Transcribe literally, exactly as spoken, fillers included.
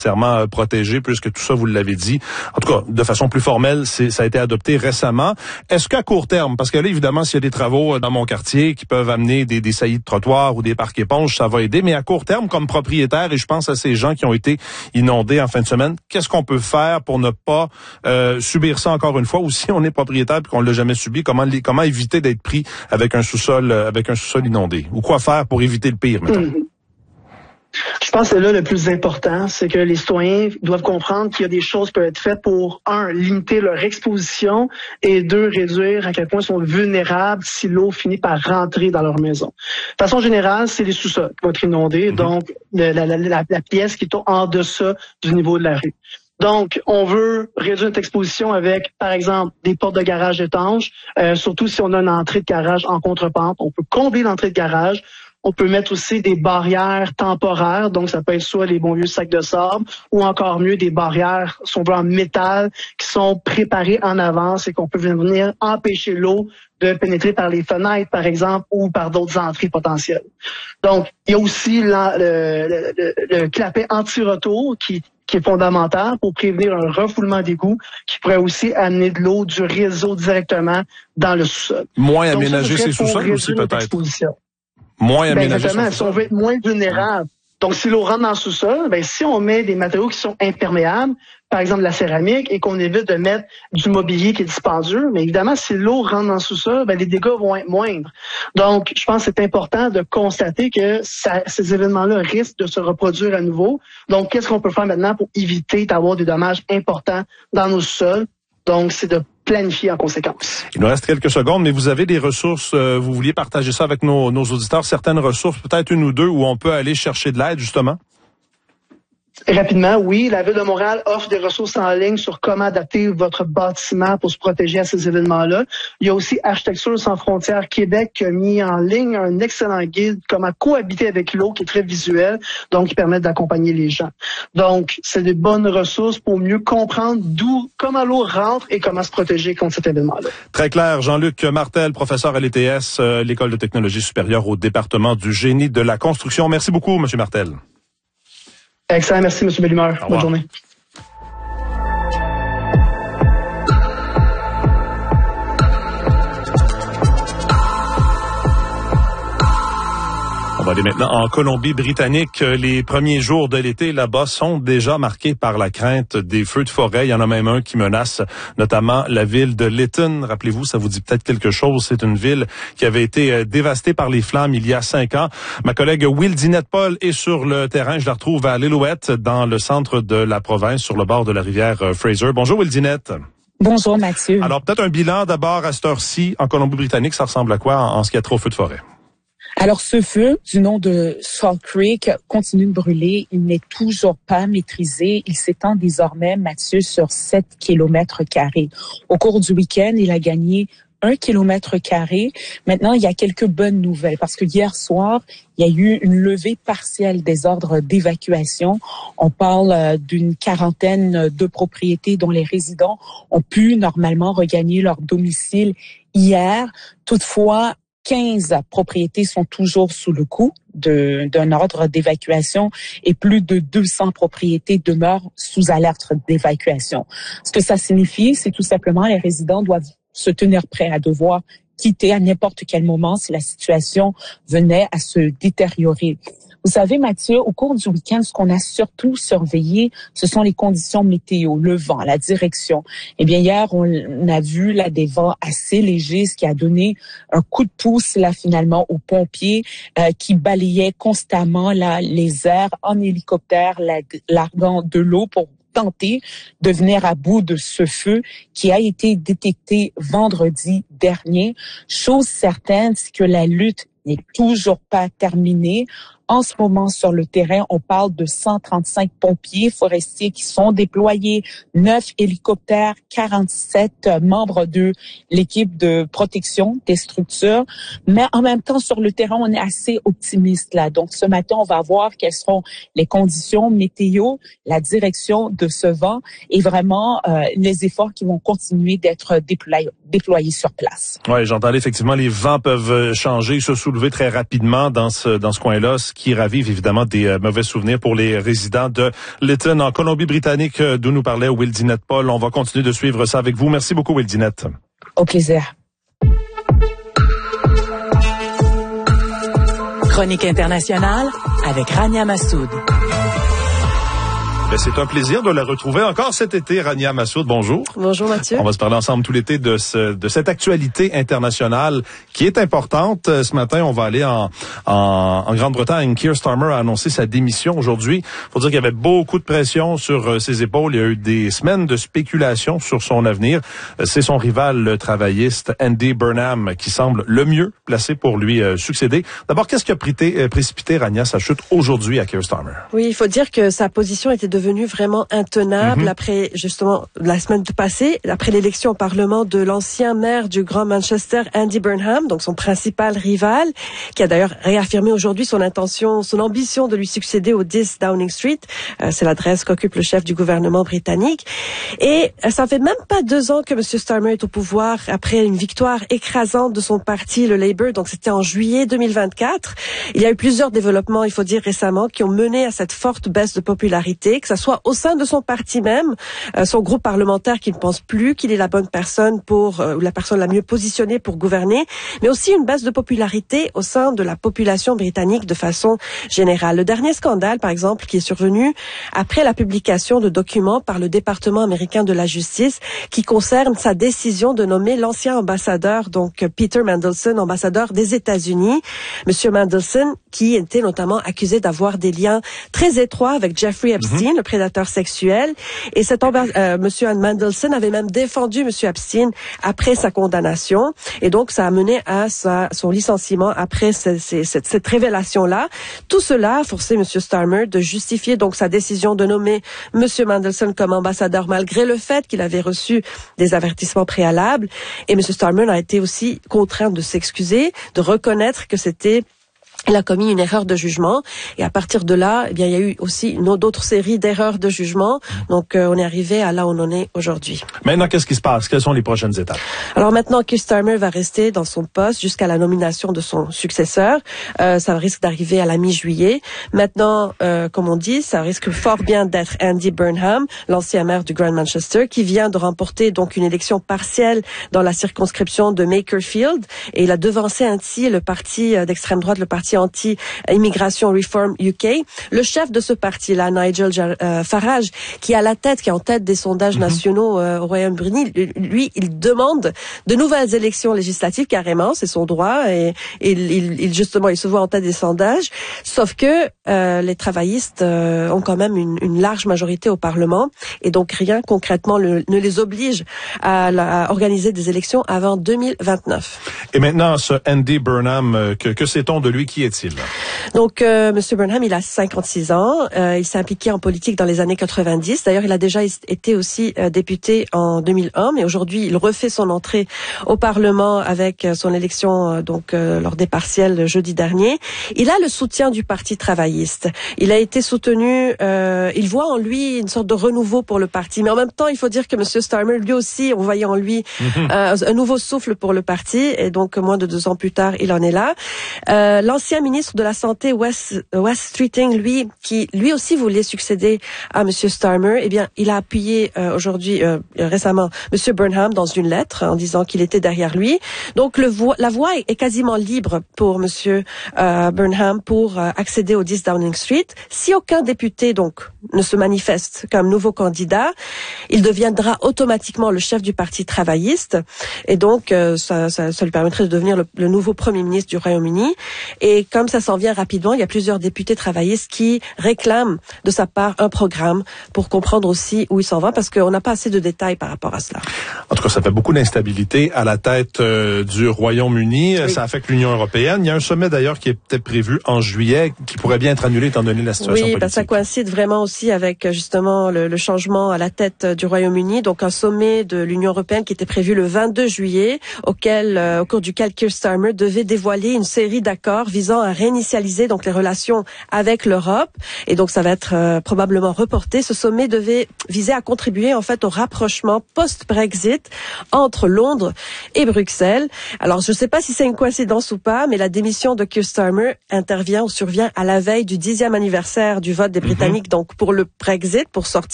nécessairement protégé, puisque tout ça, vous l'avez dit, en tout cas, de façon plus formelle, c'est, ça a été adopté récemment. Est-ce qu'à court terme, parce que là, évidemment, s'il y a des travaux dans mon quartier qui peuvent amener des, des saillies de trottoir ou des parcs éponges, ça va aider, mais à court terme, comme propriétaire, et je pense à ces gens qui ont été inondés en fin de semaine, qu'est-ce qu'on peut faire pour ne pas euh, subir ça encore une fois, ou si on est propriétaire et qu'on l'a jamais subi, comment, comment éviter d'être pris avec un sous-sol, avec un sous-sol inondé? Ou quoi faire pour éviter le pire, mettons? Mmh. Je pense que là, le plus important, c'est que les citoyens doivent comprendre qu'il y a des choses qui peuvent être faites pour, un, limiter leur exposition et deux, réduire à quel point ils sont vulnérables si l'eau finit par rentrer dans leur maison. De façon générale, c'est les sous-sols qui vont être inondés, mm-hmm. donc la, la, la, la pièce qui est en deçà du niveau de la rue. Donc, on veut réduire notre exposition avec, par exemple, des portes de garage étanches, euh, surtout si on a une entrée de garage en contrepente. On peut combler l'entrée de garage. On peut mettre aussi des barrières temporaires, donc ça peut être soit les bons vieux sacs de sable ou encore mieux des barrières, si on veut, en métal qui sont préparées en avance et qu'on peut venir empêcher l'eau de pénétrer par les fenêtres, par exemple, ou par d'autres entrées potentielles. Donc, il y a aussi la, le, le, le, le clapet anti-retour qui qui est fondamental pour prévenir un refoulement d'égout qui pourrait aussi amener de l'eau du réseau directement dans le sous-sol. Moins aménager ces sous-sols aussi, peut-être. Moins ben aménagé. Exactement, si on veut être moins vulnérable. Donc, si l'eau rentre dans le sous-sol, ben si on met des matériaux qui sont imperméables, par exemple la céramique, et qu'on évite de mettre du mobilier qui est dispendieux, mais évidemment, si l'eau rentre dans le sous-sol, ben les dégâts vont être moindres. Donc, je pense que c'est important de constater que ça, ces événements-là risquent de se reproduire à nouveau. Donc, qu'est-ce qu'on peut faire maintenant pour éviter d'avoir des dommages importants dans nos sous-sols? Donc, c'est de planifier en conséquence. Il nous reste quelques secondes, mais vous avez des ressources, euh, vous vouliez partager ça avec nos, nos auditeurs, certaines ressources, peut-être une ou deux, où on peut aller chercher de l'aide, justement? Rapidement, oui. La Ville de Montréal offre des ressources en ligne sur comment adapter votre bâtiment pour se protéger à ces événements-là. Il y a aussi Architecture sans frontières Québec qui a mis en ligne un excellent guide comment cohabiter avec l'eau qui est très visuel, donc qui permet d'accompagner les gens. Donc, c'est des bonnes ressources pour mieux comprendre d'où, comment l'eau rentre et comment se protéger contre cet événement-là. Très clair. Jean-Luc Martel, professeur à l'E T S, euh, l'École de technologie supérieure au département du génie de la construction. Merci beaucoup, M. Martel. Excellent, merci M. Bellemare. Bonne journée. On va aller maintenant en Colombie-Britannique. Les premiers jours de l'été là-bas sont déjà marqués par la crainte des feux de forêt. Il y en a même un qui menace notamment la ville de Lytton. Rappelez-vous, ça vous dit peut-être quelque chose. C'est une ville qui avait été dévastée par les flammes il y a cinq ans. Ma collègue Will Dinette-Paul est sur le terrain. Je la retrouve à Lillooet, dans le centre de la province, sur le bord de la rivière Fraser. Bonjour Will Dinette. Bonjour Mathieu. Alors peut-être un bilan d'abord à cette heure-ci en Colombie-Britannique. Ça ressemble à quoi en, en ce qui a trait aux feux de forêt? Alors, ce feu, du nom de Salt Creek, continue de brûler. Il n'est toujours pas maîtrisé. Il s'étend désormais, Mathieu, sur sept kilomètres carrés. Au cours du week-end, il a gagné un kilomètre carré. Maintenant, il y a quelques bonnes nouvelles parce que hier soir, il y a eu une levée partielle des ordres d'évacuation. On parle d'une quarantaine de propriétés dont les résidents ont pu normalement regagner leur domicile hier. Toutefois, quinze propriétés sont toujours sous le coup de, d'un ordre d'évacuation et plus de deux cents propriétés demeurent sous alerte d'évacuation. Ce que ça signifie, c'est tout simplement les résidents doivent se tenir prêts à devoir quitter à n'importe quel moment si la situation venait à se détériorer. Vous savez, Mathieu, au cours du week-end, ce qu'on a surtout surveillé, ce sont les conditions météo, le vent, la direction. Eh bien, hier, on a vu là des vents assez légers, ce qui a donné un coup de pouce là finalement aux pompiers euh, qui balayaient constamment là les airs en hélicoptère, la, larguant de l'eau pour tenter de venir à bout de ce feu qui a été détecté vendredi dernier. Chose certaine, c'est que la lutte n'est toujours pas terminée. En ce moment, sur le terrain, on parle de cent trente-cinq pompiers forestiers qui sont déployés, neuf hélicoptères, quarante-sept membres de l'équipe de protection des structures. Mais en même temps, sur le terrain, on est assez optimiste là. Donc, ce matin, on va voir quelles seront les conditions météo, la direction de ce vent et vraiment euh, les efforts qui vont continuer d'être déployés, déployés sur place. Oui, j'entendais effectivement, les vents peuvent changer, se soulever très rapidement dans ce, dans ce coin-là, ce qui ravive évidemment des euh, mauvais souvenirs pour les résidents de Lytton en Colombie-Britannique, euh, d'où nous parlait Will Dinette-Paul. On va continuer de suivre ça avec vous. Merci beaucoup, Will Dinette. Au plaisir. Chronique internationale avec Rania Massoud. Ben, c'est un plaisir de la retrouver encore cet été. Rania Massoud, bonjour. Bonjour Mathieu. On va se parler ensemble tout l'été de, ce, de cette actualité internationale qui est importante. Ce matin, on va aller en, en, en Grande-Bretagne. Keir Starmer a annoncé sa démission aujourd'hui. Il faut dire qu'il y avait beaucoup de pression sur ses épaules. Il y a eu des semaines de spéculation sur son avenir. C'est son rival, le travailliste Andy Burnham, qui semble le mieux placé pour lui euh, succéder. D'abord, qu'est-ce qui a précipité, précipité Rania, sa chute aujourd'hui à Keir Starmer? Oui, il faut dire que sa position était devenue vraiment intenable mm-hmm. après, justement, la semaine passée, après l'élection au Parlement de l'ancien maire du Grand Manchester, Andy Burnham, donc son principal rival, qui a d'ailleurs réaffirmé aujourd'hui son intention, son ambition de lui succéder au dix Downing Street. Euh, c'est l'adresse qu'occupe le chef du gouvernement britannique. Et euh, ça fait même pas deux ans que M. Starmer est au pouvoir après une victoire écrasante de son parti, le Labour. Donc c'était en juillet deux mille vingt-quatre. Il y a eu plusieurs développements, il faut dire récemment, qui ont mené à cette forte baisse de popularité, que ça soit au sein de son parti même, euh, son groupe parlementaire qui ne pense plus qu'il est la bonne personne pour, euh, ou la personne la mieux positionnée pour gouverner, mais aussi une baisse de popularité au sein de la population britannique de façon générale. Le dernier scandale, par exemple, qui est survenu après la publication de documents par le département américain de la justice qui concerne sa décision de nommer l'ancien ambassadeur, donc Peter Mandelson, ambassadeur des États-Unis. Monsieur Mandelson, qui était notamment accusé d'avoir des liens très étroits avec Jeffrey Epstein, mm-hmm. le prédateur sexuel. Et cet amba- euh, Monsieur Mandelson avait même défendu Monsieur Epstein après sa condamnation. Et donc, ça a mené à sa, son licenciement après ce, ce, cette, cette révélation-là. Tout cela a forcé Monsieur Starmer de justifier donc sa décision de nommer Monsieur Mandelson comme ambassadeur, malgré le fait qu'il avait reçu des avertissements préalables. Et Monsieur Starmer a été aussi contraint de s'excuser, de reconnaître que c'était il a commis une erreur de jugement et à partir de là, eh bien, il y a eu aussi une autre série d'erreurs de jugement. Donc, euh, on est arrivé à là où on en est aujourd'hui. Maintenant, qu'est-ce qui se passe? Quelles sont les prochaines étapes? Alors maintenant, Keir Starmer va rester dans son poste jusqu'à la nomination de son successeur. Euh, ça risque d'arriver à la mi-juillet. Maintenant, euh, comme on dit, ça risque fort bien d'être Andy Burnham, l'ancien maire du Grand Manchester, qui vient de remporter donc une élection partielle dans la circonscription de Makerfield et il a devancé ainsi le parti d'extrême droite, le parti anti-immigration Reform U K. Le chef de ce parti-là, Nigel euh, Farage, qui est à la tête, qui est en tête des sondages mm-hmm. nationaux euh, au Royaume-Uni, lui, il demande de nouvelles élections législatives, carrément, c'est son droit, et, et il, il, justement, il se voit en tête des sondages, sauf que euh, les travaillistes euh, ont quand même une, une large majorité au Parlement, et donc rien concrètement le, ne les oblige à, à organiser des élections avant deux mille vingt-neuf. Et maintenant, ce Andy Burnham, que, que sait-on de lui? Qui est-il? Donc, euh, Monsieur Burnham, il a cinquante-six ans. Euh, il s'est impliqué en politique dans les années quatre-vingt-dix. D'ailleurs, il a déjà été aussi euh, député en deux mille un, mais aujourd'hui, il refait son entrée au Parlement avec euh, son élection euh, donc euh, lors des partiels jeudi dernier. Il a le soutien du Parti travailliste. Il a été soutenu. Euh, il voit en lui une sorte de renouveau pour le parti, mais en même temps, il faut dire que Monsieur Starmer, lui aussi, on voyait en lui mm-hmm. euh, un nouveau souffle pour le parti. Et donc, moins de deux ans plus tard, il en est là. Euh, l'ancien ministre de la Santé, Wes, Wes Streeting, lui, qui lui aussi voulait succéder à Monsieur Starmer, eh bien, il a appuyé euh, aujourd'hui, euh, récemment, Monsieur Burnham dans une lettre en disant qu'il était derrière lui. Donc, le vo- la voie est quasiment libre pour Monsieur euh, Burnham pour euh, accéder au dix Downing Street. Si aucun député, donc, ne se manifeste comme nouveau candidat, il deviendra automatiquement le chef du Parti travailliste. Et donc, euh, ça, ça, ça lui permettrait de devenir le, le nouveau Premier ministre du Royaume-Uni. Et comme ça s'en vient rapidement, il y a plusieurs députés travaillistes qui réclament de sa part un programme pour comprendre aussi où il s'en va, parce qu'on n'a pas assez de détails par rapport à cela. En tout cas, ça fait beaucoup d'instabilité à la tête euh, du Royaume-Uni. Oui. Ça affecte l'Union européenne. Il y a un sommet d'ailleurs qui est peut-être prévu en juillet, qui pourrait bien être annulé étant donné la situation oui, politique. Oui, ben ça coïncide vraiment aussi avec justement le, le changement à la tête du Royaume-Uni. Donc un sommet de l'Union européenne qui était prévu le vingt-deux juillet, auquel, euh, au cours duquel Keir Starmer devait dévoiler une série d'accords visant visant à réinitialiser donc les relations avec l'Europe. Et donc, ça va être euh, probablement reporté. Ce sommet devait viser à contribuer en fait au rapprochement post-Brexit entre Londres et Bruxelles. Alors, je ne sais pas si c'est une coïncidence ou pas, mais la démission de Keir Starmer intervient ou survient à la veille du dixième anniversaire du vote des Britanniques, mm-hmm. donc pour le Brexit, pour sortir